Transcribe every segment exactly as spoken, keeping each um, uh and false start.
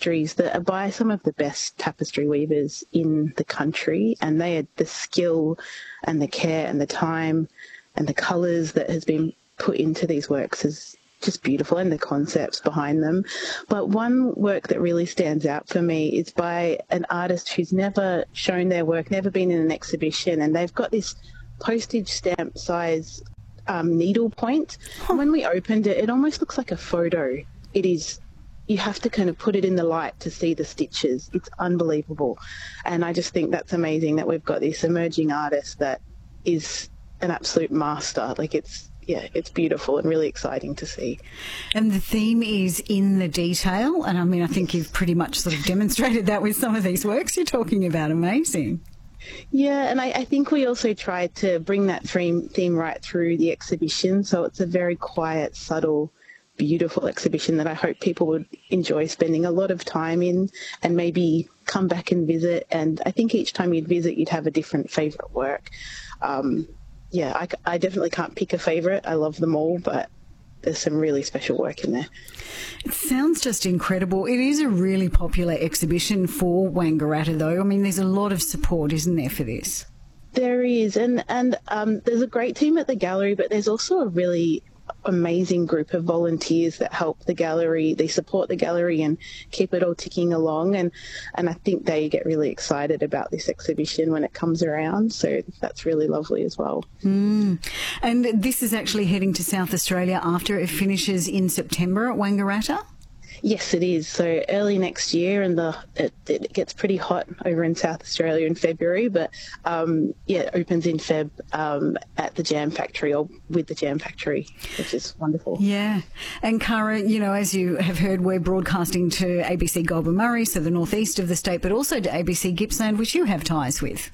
tapestries that are by some of the best tapestry weavers in the country, and they are the skill and the care and the time and the colours that has been put into these works is just beautiful, and the concepts behind them. But one work that really stands out for me is by an artist who's never shown their work, never been in an exhibition, and they've got this postage stamp size um, needle point. And when we opened it, it almost looks like a photo. It is, you have to kind of put it in the light to see the stitches. It's unbelievable. And I just think that's amazing that we've got this emerging artist that is an absolute master. Like it's, yeah, it's beautiful and really exciting to see. And the theme is in the detail. And I mean, I think you've pretty much sort of demonstrated that with some of these works you're talking about. Amazing. Yeah, and I, I think we also tried to bring that theme, theme right through the exhibition. So it's a very quiet, subtle, beautiful exhibition that I hope people would enjoy spending a lot of time in and maybe come back and visit. And I think each time you'd visit, you'd have a different favourite work. Um, yeah, I, I definitely can't pick a favourite. I love them all, but there's some really special work in there. It sounds just incredible. It is a really popular exhibition for Wangaratta, though. I mean, there's a lot of support, isn't there, for this? There is, and, and um, there's a great team at the gallery, but there's also a really amazing group of volunteers that help the gallery. They support the gallery and keep it all ticking along, and and I think they get really excited about this exhibition when it comes around, so that's really lovely as well. Mm. And this is actually heading to South Australia after it finishes in September at Wangaratta? Yes, it is. So early next year, and the it, it gets pretty hot over in South Australia in February, but um, yeah, it opens in Feb um, at the Jam Factory, or with the Jam Factory, which is wonderful. Yeah. And Cara, you know, as you have heard, we're broadcasting to A B C Goulburn Murray, so the northeast of the state, but also to A B C Gippsland, which you have ties with.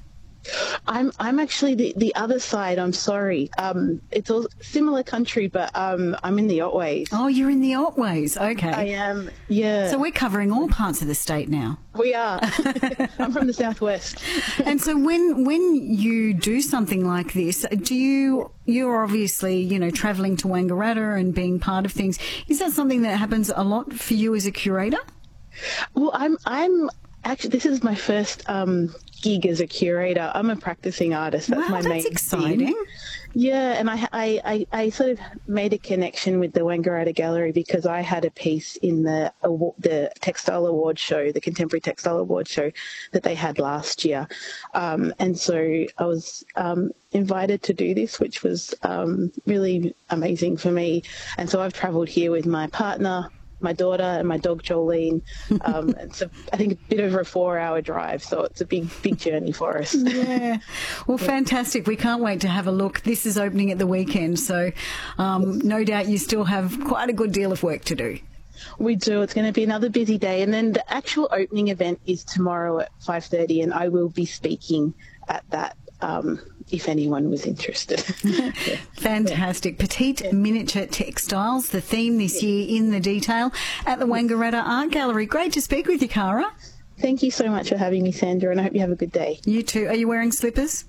I'm I'm actually the, the other side. I'm sorry. Um, it's a similar country, but um, I'm in the Otways. Oh, you're in the Otways. Okay. I am, yeah. So we're covering all parts of the state now. We are. I'm from the southwest. And so when when you do something like this, do you, you're obviously, you know, travelling to Wangaratta and being part of things. Is that something that happens a lot for you as a curator? Well, I'm I'm actually, this is my first um, gig as a curator. I'm a practicing artist. That's wow, my that's main exciting. thing. Yeah, and I, I, I, I sort of made a connection with the Wangaratta Gallery because I had a piece in the the Textile Award show, the Contemporary Textile Award show that they had last year. Um, and so I was um, invited to do this, which was um, really amazing for me. And so I've travelled here with my partner, my daughter, and my dog Jolene. Um, it's a, I think a bit over a four-hour drive, so it's a big, big journey for us. Yeah, well, fantastic. We can't wait to have a look. This is opening at the weekend, so um, no doubt you still have quite a good deal of work to do. We do. It's going to be another busy day, and then the actual opening event is tomorrow at five thirty, and I will be speaking at that. Um, if anyone was interested. Yeah. Fantastic. Yeah. Petite yeah. Miniature Textiles, the theme this yeah. year in the detail at the Wangaratta Art Gallery. Great to speak with you, Cara. Thank you so much for having me, Sandra, and I hope you have a good day. You too. Are you wearing slippers?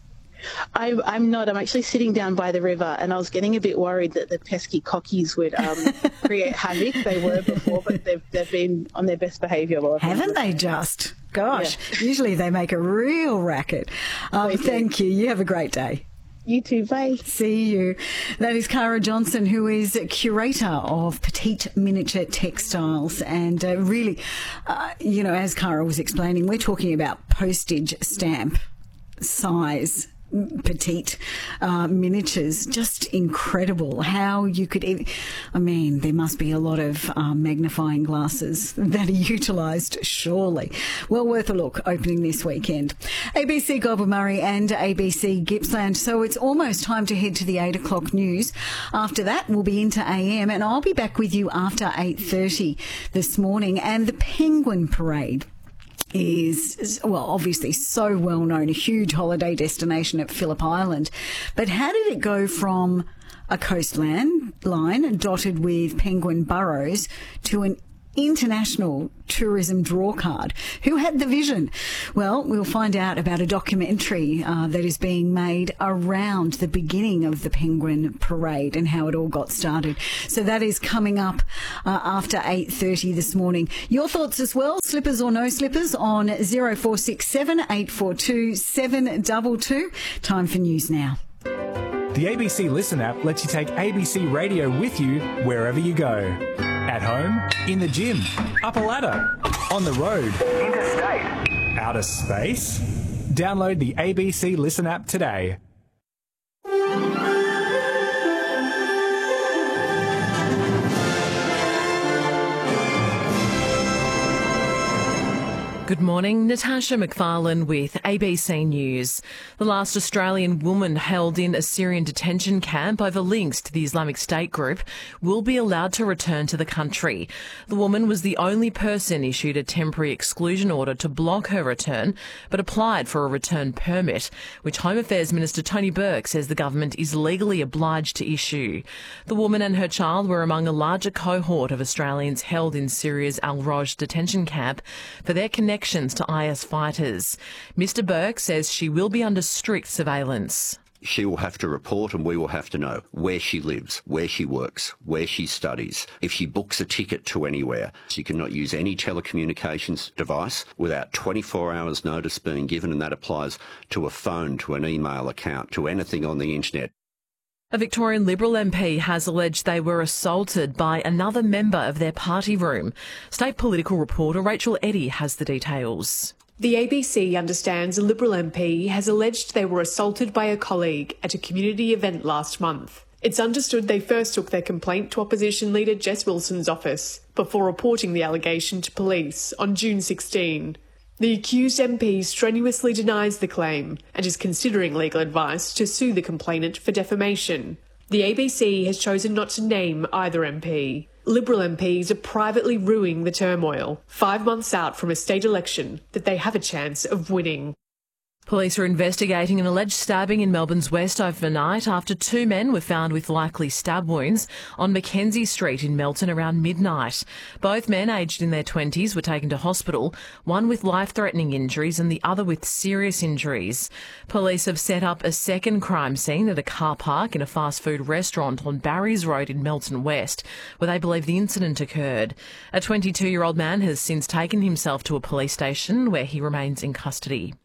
I, I'm not. I'm actually sitting down by the river, and I was getting a bit worried that the pesky cockies would um, create havoc. They were before, but they've, they've been on their best behaviour. Haven't they just? Gosh, yeah. Usually they make a real racket. Um, thank you. You have a great day. You too. Bye. See you. That is Cara Johnson, who is curator of Petite Miniature Textiles. And uh, really, uh, you know, as Cara was explaining, we're talking about postage stamp size petite uh, miniatures. Just incredible how you could even, I mean, there must be a lot of uh, magnifying glasses that are utilised, surely. Well worth a look, opening this weekend. A B C Goulburn Murray and A B C Gippsland. So it's almost time to head to the eight o'clock news. After that, we'll be into A M, and I'll be back with you after eight thirty this morning. And the Penguin Parade is, well, obviously so well known, a huge holiday destination at Phillip Island. But how did it go from a coastline line dotted with penguin burrows to an international tourism drawcard. Who had the vision? Well, we'll find out about a documentary uh, that is being made around the beginning of the Penguin Parade and how it all got started. So that is coming up uh, after eight thirty this morning. Your thoughts as well, slippers or no slippers, on zero four six seven, eight four two, seven two two. Time for news now. The A B C Listen app lets you take A B C Radio with you wherever you go. At home, in the gym, up a ladder, on the road, interstate, outer space. Download the A B C Listen app today. Good morning, Natasha McFarlane with A B C News. The last Australian woman held in a Syrian detention camp over links to the Islamic State group will be allowed to return to the country. The woman was the only person issued a temporary exclusion order to block her return, but applied for a return permit, which Home Affairs Minister Tony Burke says the government is legally obliged to issue. The woman and her child were among a larger cohort of Australians held in Syria's Al-Roj detention camp for their connection connections to I S fighters. Mister Burke says she will be under strict surveillance. She will have to report and we will have to know where she lives, where she works, where she studies. If she books a ticket to anywhere, she cannot use any telecommunications device without twenty-four hours notice being given, and that applies to a phone, to an email account, to anything on the internet. A Victorian Liberal M P has alleged they were assaulted by another member of their party room. State political reporter Rachel Eddy has the details. The A B C understands a Liberal M P has alleged they were assaulted by a colleague at a community event last month. It's understood they first took their complaint to opposition leader Jess Wilson's office before reporting the allegation to police on June sixteenth. The accused M P strenuously denies the claim and is considering legal advice to sue the complainant for defamation. The A B C has chosen not to name either M P. Liberal M Ps are privately ruining the turmoil, five months out from a state election that they have a chance of winning. Police are investigating an alleged stabbing in Melbourne's West overnight after two men were found with likely stab wounds on Mackenzie Street in Melton around midnight. Both men, aged in their twenties, were taken to hospital, one with life-threatening injuries and the other with serious injuries. Police have set up a second crime scene at a car park in a fast food restaurant on Barry's Road in Melton West, where they believe the incident occurred. A twenty-two-year-old man has since taken himself to a police station where he remains in custody.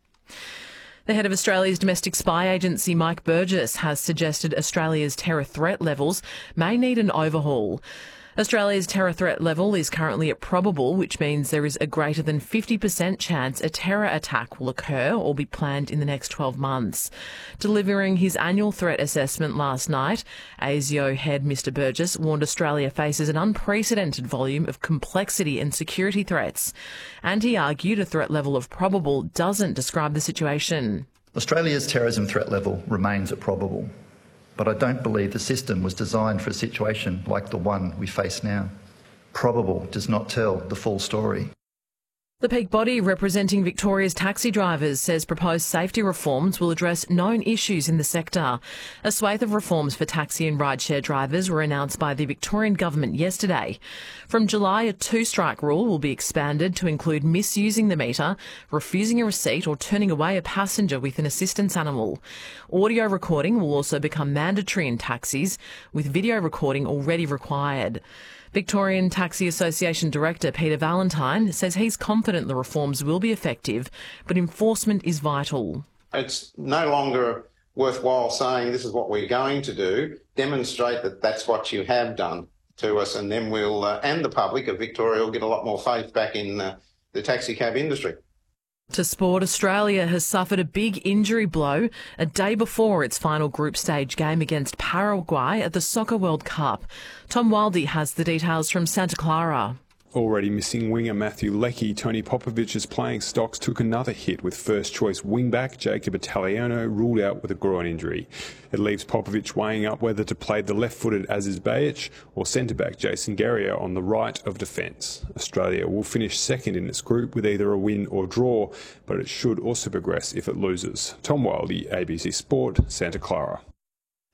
The head of Australia's domestic spy agency, Mike Burgess, has suggested Australia's terror threat levels may need an overhaul. Australia's terror threat level is currently at probable, which means there is a greater than fifty percent chance a terror attack will occur or be planned in the next twelve months. Delivering his annual threat assessment last night, ASIO head Mister Burgess warned Australia faces an unprecedented volume of complexity and security threats. And he argued a threat level of probable doesn't describe the situation. Australia's terrorism threat level remains at probable. But I don't believe the system was designed for a situation like the one we face now. Probable does not tell the full story. The peak body representing Victoria's taxi drivers says proposed safety reforms will address known issues in the sector. A swathe of reforms for taxi and rideshare drivers were announced by the Victorian government yesterday. From July, a two-strike rule will be expanded to include misusing the meter, refusing a receipt or turning away a passenger with an assistance animal. Audio recording will also become mandatory in taxis, with video recording already required. Victorian Taxi Association Director Peter Valentine says he's confident the reforms will be effective, but enforcement is vital. It's no longer worthwhile saying this is what we're going to do. Demonstrate that that's what you have done to us, and then we'll, uh, and the public of Victoria will get a lot more faith back in uh, the taxi cab industry. To sport, Australia has suffered a big injury blow a day before its final group stage game against Paraguay at the Soccer World Cup. Tom Wildey has the details from Santa Clara. Already missing winger Matthew Leckie, Tony Popovic's playing stocks took another hit with first-choice wing-back Jacob Italiano ruled out with a groin injury. It leaves Popovic weighing up whether to play the left-footed Aziz Bayic or centre-back Jason Guerrier on the right of defence. Australia will finish second in its group with either a win or draw, but it should also progress if it loses. Tom Wildey, A B C Sport, Santa Clara.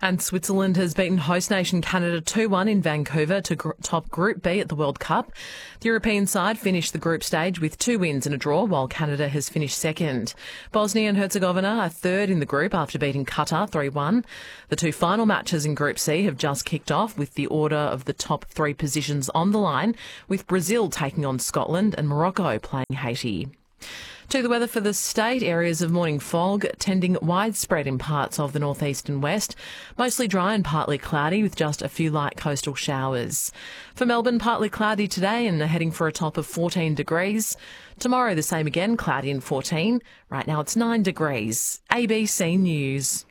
And Switzerland has beaten host nation Canada two one in Vancouver to gr- top Group B at the World Cup. The European side finished the group stage with two wins and a draw, while Canada has finished second. Bosnia and Herzegovina are third in the group after beating Qatar three one. The two final matches in Group C have just kicked off, with the order of the top three positions on the line, with Brazil taking on Scotland and Morocco playing Haiti. To the weather for the state, areas of morning fog tending widespread in parts of the northeast and west, mostly dry and partly cloudy with just a few light coastal showers. For Melbourne, partly cloudy today and heading for a top of fourteen degrees. Tomorrow the same again, cloudy and fourteen. Right now it's nine degrees. A B C News.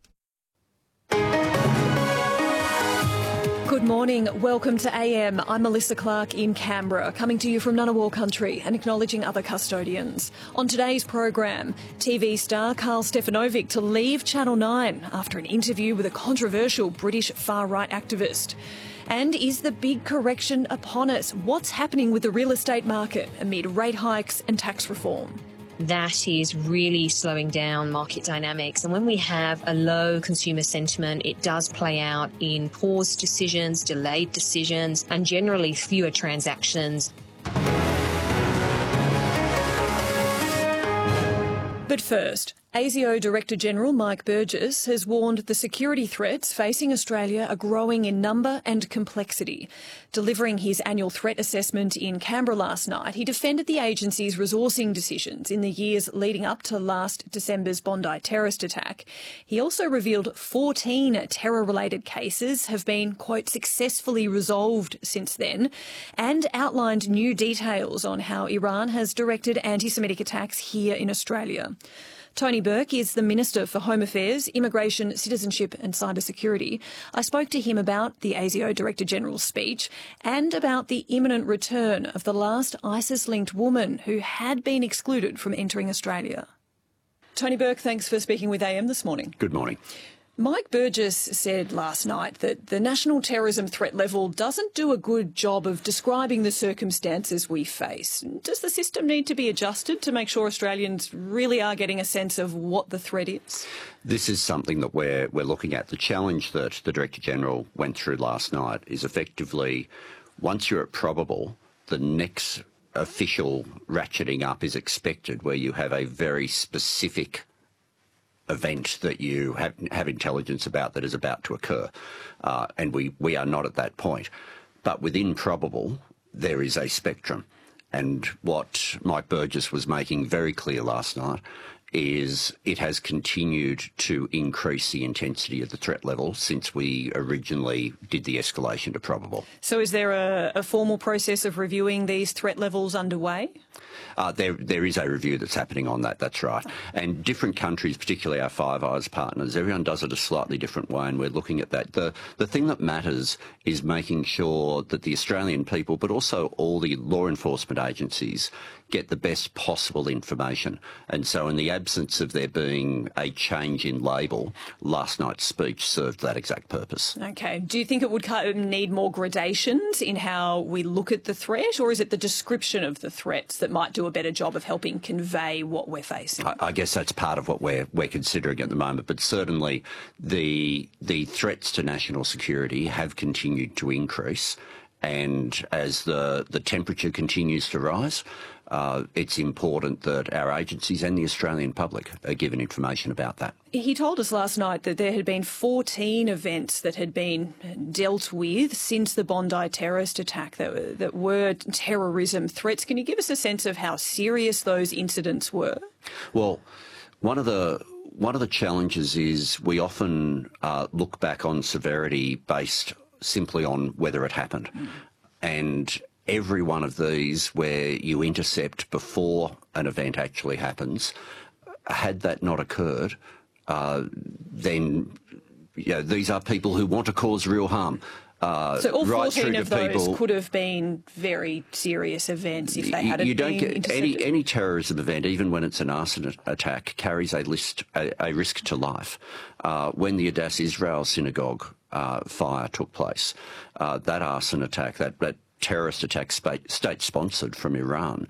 Good morning. Welcome to A M. I'm Melissa Clark in Canberra, coming to you from Ngunnawal country and acknowledging other custodians. On today's program, T V star Carl Stefanovic to leave Channel nine after an interview with a controversial British far-right activist. And is the big correction upon us? What's happening with the real estate market amid rate hikes and tax reform? That is really slowing down market dynamics. And when we have a low consumer sentiment, it does play out in paused decisions, delayed decisions, and generally fewer transactions. But first, A S I O Director-General Mike Burgess has warned the security threats facing Australia are growing in number and complexity. Delivering his annual threat assessment in Canberra last night, he defended the agency's resourcing decisions in the years leading up to last December's Bondi terrorist attack. He also revealed fourteen terror-related cases have been, quote, successfully resolved since then, and outlined new details on how Iran has directed anti-Semitic attacks here in Australia. Tony Burke is the Minister for Home Affairs, Immigration, Citizenship and Cybersecurity. I spoke to him about the A S I O Director-General's speech and about the imminent return of the last ISIS-linked woman who had been excluded from entering Australia. Tony Burke, thanks for speaking with A M this morning. Good morning. Mike Burgess said last night that the national terrorism threat level doesn't do a good job of describing the circumstances we face. Does the system need to be adjusted to make sure Australians really are getting a sense of what the threat is? This is something that we're, we're looking at. The challenge that the Director-General went through last night is effectively, once you're at probable, the next official ratcheting up is expected, where you have a very specific event that you have, have intelligence about that is about to occur. Uh, and we, we are not at that point. But within probable, there is a spectrum. And what Mike Burgess was making very clear last night is it has continued to increase the intensity of the threat level since we originally did the escalation to probable. So is there a, a formal process of reviewing these threat levels underway? Uh, there, there is a review that's happening on that, that's right. And different countries, particularly our Five Eyes partners, everyone does it a slightly different way, and we're looking at that. The, the thing that matters is making sure that the Australian people, but also all the law enforcement agencies, get the best possible information. And so in the absence of there being a change in label, last night's speech served that exact purpose. OK. Do you think it would need more gradations in how we look at the threat, or is it the description of the threats that might do a better job of helping convey what we're facing? I, I guess that's part of what we're, we're considering at the moment. But certainly the, the threats to national security have continued to increase. And as the, the temperature continues to rise, uh, it's important that our agencies and the Australian public are given information about that. He told us last night that there had been fourteen events that had been dealt with since the Bondi terrorist attack that were, that were terrorism threats. Can you give us a sense of how serious those incidents were? Well, one of the one of the challenges is we often uh, look back on severity based simply on whether it happened. Mm. And every one of these where you intercept before an event actually happens, had that not occurred, uh, then you know, these are people who want to cause real harm. Uh, so all right fourteen of those people, could have been very serious events if they hadn't you don't been get intercepted. any any terrorism event, even when it's an arson attack, carries a list a, a risk to life. Uh, when the Adass Israel synagogue uh, fire took place, uh, that arson attack, that, that terrorist attack state sponsored from Iran,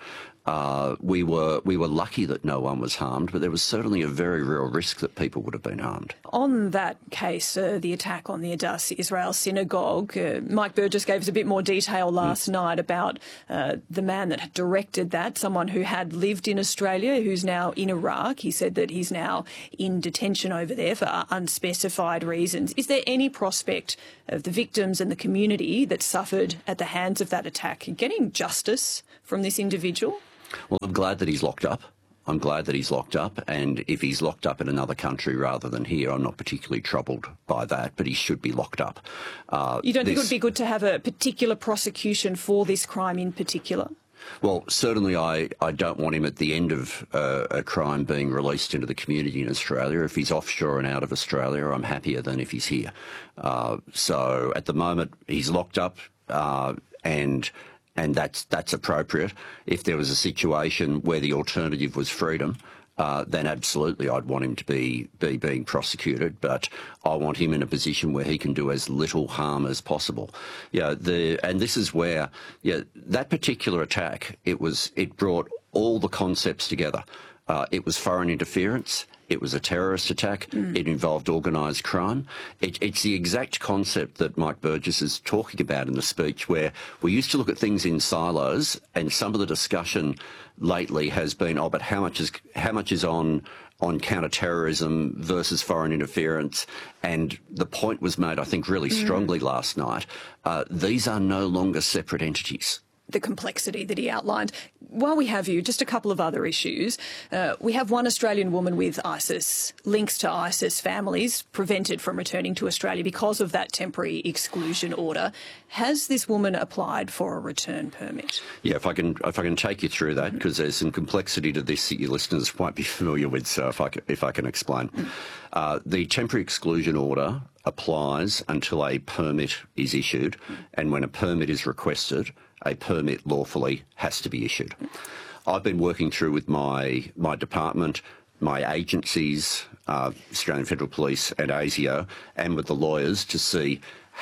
Uh, we were we were lucky that no one was harmed, but there was certainly a very real risk that people would have been harmed. On that case, uh, the attack on the Adass Israel synagogue, uh, Mike Burgess gave us a bit more detail last mm. night about uh, the man that had directed that, someone who had lived in Australia, who's now in Iraq. He said that he's now in detention over there for unspecified reasons. Is there any prospect of the victims and the community that suffered at the hands of that attack getting justice from this individual? Well, I'm glad that he's locked up. I'm glad that he's locked up, and if he's locked up in another country rather than here, I'm not particularly troubled by that, but he should be locked up. Uh, you don't this... think it would be good to have a particular prosecution for this crime in particular? Well, certainly I, I don't want him at the end of uh, a crime being released into the community in Australia. If he's offshore and out of Australia, I'm happier than if he's here. Uh, so at the moment, he's locked up, uh, and... and that's that's appropriate. If there was a situation where the alternative was freedom, uh, then absolutely I'd want him to be, be being prosecuted, but I want him in a position where he can do as little harm as possible. Yeah, the and this is where yeah that particular attack, it was it brought all the concepts together. Uh, it was foreign interference. It was a terrorist attack. Mm. It involved organised crime. It, it's the exact concept that Mike Burgess is talking about in the speech, where we used to look at things in silos, and some of the discussion lately has been, oh, but how much is how much is on on counter-terrorism versus foreign interference? And the point was made, I think, really mm. strongly last night. Uh, these are no longer separate entities. The complexity that he outlined. While we have you, just a couple of other issues. Uh, we have one Australian woman with ISIS, links to ISIS families, prevented from returning to Australia because of that temporary exclusion order. Has this woman applied for a return permit? Yeah, if I can, if I can take you through that, because there's some complexity to this that your listeners might be familiar with, so if I can, if I can explain. Mm. Uh, the temporary exclusion order applies until a permit is issued, mm. and when a permit is requested, a permit lawfully has to be issued. I've been working through with my my department, my agencies, uh, Australian Federal Police and ASIO, and with the lawyers to see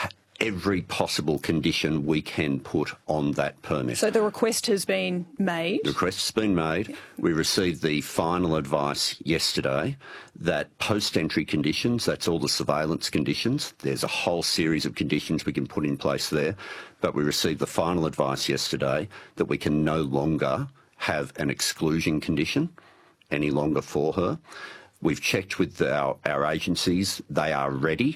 every possible condition we can put on that permit. So the request has been made? The request has been made. We received the final advice yesterday that post-entry conditions, that's all the surveillance conditions, there's a whole series of conditions we can put in place there, but we received the final advice yesterday that we can no longer have an exclusion condition any longer for her. We've checked with our, our agencies, they are ready.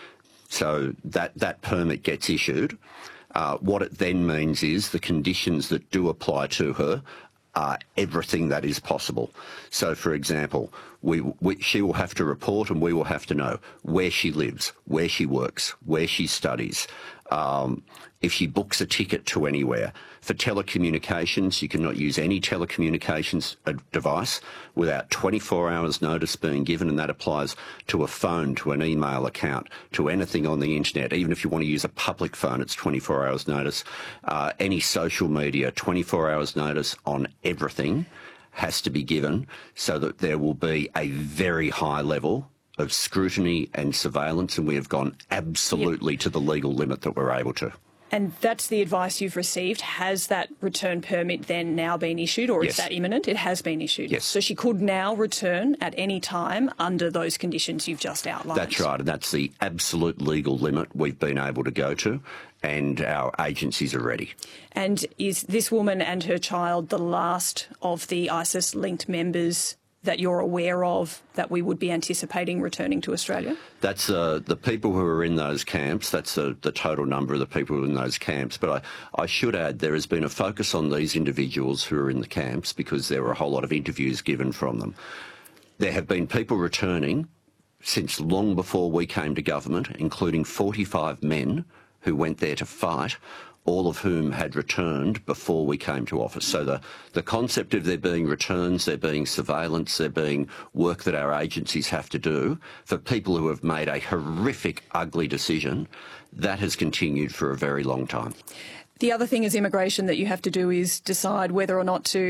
So that, that permit gets issued. Uh, what it then means is the conditions that do apply to her are everything that is possible. So, for example, we, we, she will have to report and we will have to know where she lives, where she works, where she studies, um, if she books a ticket to anywhere. For telecommunications, you cannot use any telecommunications device without twenty-four hours notice being given, and that applies to a phone, to an email account, to anything on the internet. Even if you want to use a public phone, it's twenty-four hours notice. Uh, any social media, twenty-four hours notice on everything has to be given, so that there will be a very high level of scrutiny and surveillance, and we have gone absolutely yep. to the legal limit that we're able to. And that's the advice you've received. Has that return permit then now been issued, or yes. is that imminent? It has been issued. Yes. So she could now return at any time under those conditions you've just outlined. That's right, and that's the absolute legal limit we've been able to go to, and our agencies are ready. And is this woman and her child the last of the ISIS-linked members that you're aware of that we would be anticipating returning to Australia? That's uh, the people who are in those camps. That's the, the total number of the people who are in those camps. But I, I should add there has been a focus on these individuals who are in the camps because there were a whole lot of interviews given from them. There have been people returning since long before we came to government, including forty-five men who went there to fight, all of whom had returned before we came to office. So the, the concept of there being returns, there being surveillance, there being work that our agencies have to do for people who have made a horrific, ugly decision, that has continued for a very long time. The other thing as immigration that you have to do is decide whether or not to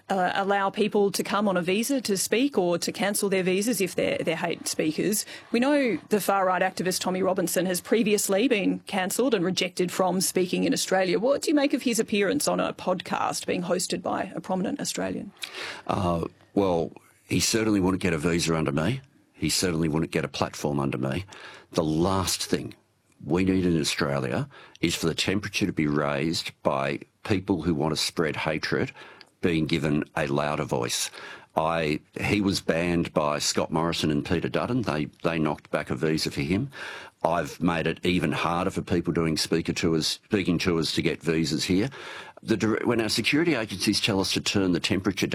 uh, allow people to come on a visa to speak or to cancel their visas if they're, they're hate speakers. We know the far-right activist Tommy Robinson has previously been cancelled and rejected from speaking in Australia. What do you make of his appearance on a podcast being hosted by a prominent Australian? Uh, well, he certainly wouldn't get a visa under me. He certainly wouldn't get a platform under me. The last thing we need in Australia is for the temperature to be raised by people who want to spread hatred being given a louder voice. I, he was banned by Scott Morrison and Peter Dutton. They, they knocked back a visa for him. I've made it even harder for people doing speaker tours, speaking tours to get visas here. The, when our security agencies tell us to turn the temperature